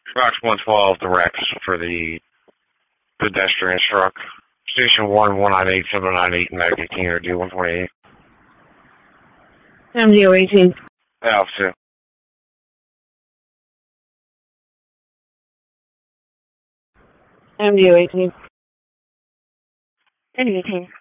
Box 112, the Rex for the pedestrian truck. Station 1, 198, 798, and 18, or D128. MDO 18. Alpha 2. MDO 18. MDO 18.